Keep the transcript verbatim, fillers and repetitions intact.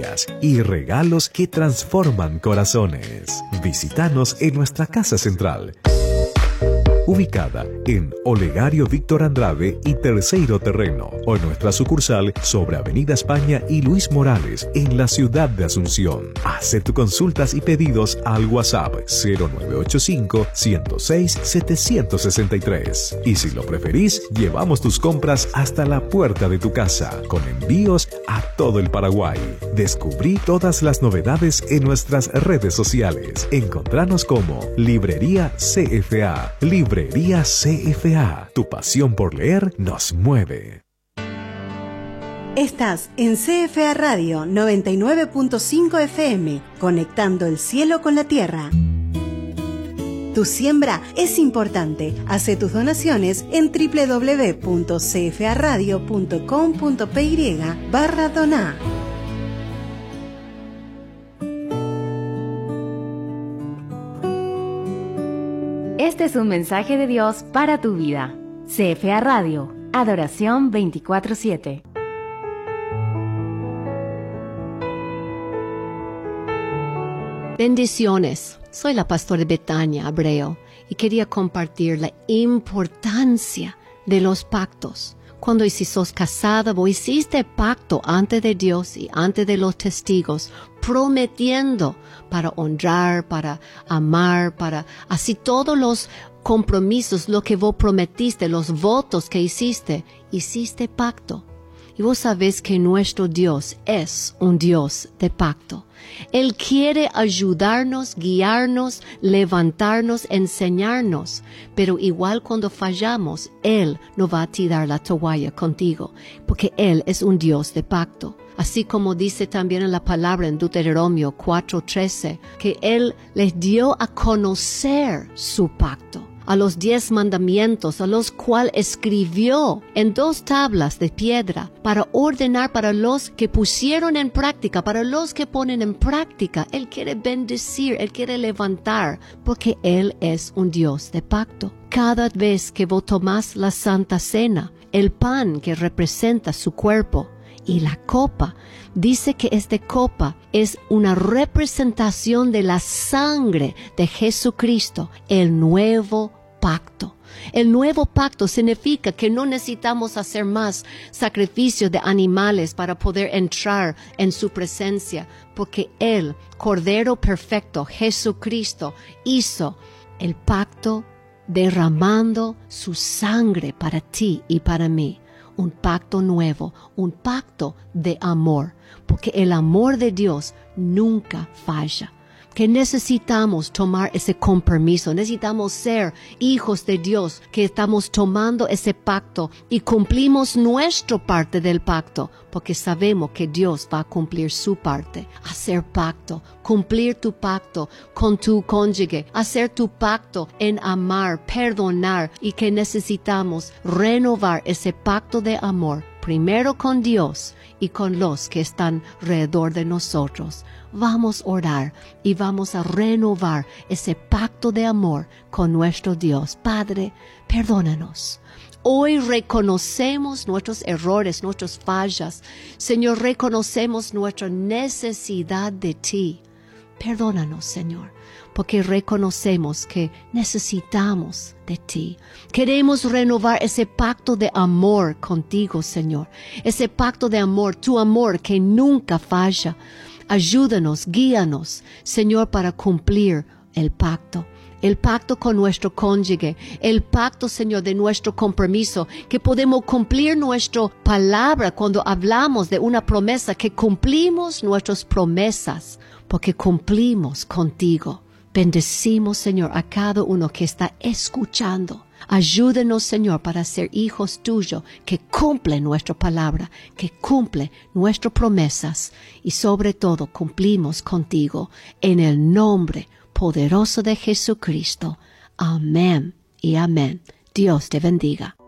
historias y regalos que transforman corazones. Visítanos en nuestra casa central, ubicada en Olegario Víctor Andrade y Terceiro Terreno, o en nuestra sucursal sobre Avenida España y Luis Morales en la ciudad de Asunción. Haz tus consultas y pedidos al WhatsApp cero nueve ocho cinco, ciento seis, setecientos sesenta y tres. Y si lo preferís, llevamos tus compras hasta la puerta de tu casa, con envíos a todo el Paraguay. Descubrí todas las novedades en nuestras redes sociales. Encontranos como Librería C F A. Librería C F A. Tu pasión por leer nos mueve. Estás en C F A Radio noventa y nueve punto cinco F M, conectando el cielo con la tierra. Tu siembra es importante. Hace tus donaciones en w w w punto c f a radio punto com punto p y barra donar. Este es un mensaje de Dios para tu vida. C F A Radio, adoración veinticuatro siete. Bendiciones. Soy la pastora Betania Abreu y quería compartir la importancia de los pactos. Cuando si sos casada, vos hiciste pacto ante de Dios y ante de los testigos, prometiendo para honrar, para amar, para así todos los compromisos, lo que vos prometiste, los votos que hiciste, hiciste pacto. Y vos sabés que nuestro Dios es un Dios de pacto. Él quiere ayudarnos, guiarnos, levantarnos, enseñarnos. Pero igual cuando fallamos, Él no va a tirar la toalla contigo, porque Él es un Dios de pacto. Así como dice también en la palabra en Deuteronomio cuatro trece, que Él les dio a conocer su pacto, a los diez mandamientos, a los cuales escribió en dos tablas de piedra para ordenar para los que pusieron en práctica, para los que ponen en práctica. Él quiere bendecir, Él quiere levantar, porque Él es un Dios de pacto. Cada vez que vos tomás la Santa Cena, el pan que representa su cuerpo y la copa, dice que esta copa es una representación de la sangre de Jesucristo, el nuevo pacto. El nuevo pacto significa que no necesitamos hacer más sacrificios de animales para poder entrar en su presencia, porque Él, Cordero perfecto, Jesucristo, hizo el pacto derramando su sangre para ti y para mí. Un pacto nuevo, un pacto de amor, porque el amor de Dios nunca falla. Que necesitamos tomar ese compromiso, necesitamos ser hijos de Dios, que estamos tomando ese pacto y cumplimos nuestra parte del pacto, porque sabemos que Dios va a cumplir su parte. Hacer pacto, cumplir tu pacto con tu cónyuge, hacer tu pacto en amar, perdonar, y que necesitamos renovar ese pacto de amor, primero con Dios y con los que están alrededor de nosotros. Vamos a orar y vamos a renovar ese pacto de amor con nuestro Dios. Padre, perdónanos. Hoy reconocemos nuestros errores, nuestras fallas. Señor, reconocemos nuestra necesidad de ti. Perdónanos, Señor, porque reconocemos que necesitamos de ti. Queremos renovar ese pacto de amor contigo, Señor. Ese pacto de amor, tu amor que nunca falla. Ayúdanos, guíanos, Señor, para cumplir el pacto. El pacto con nuestro cónyuge, el pacto, Señor, de nuestro compromiso, que podemos cumplir nuestra palabra cuando hablamos de una promesa, que cumplimos nuestras promesas, porque cumplimos contigo. Bendecimos, Señor, a cada uno que está escuchando. Ayúdenos, Señor, para ser hijos tuyos, que cumple nuestra palabra, que cumple nuestras promesas, y sobre todo cumplimos contigo, en el nombre poderoso de Jesucristo. Amén y amén. Dios te bendiga.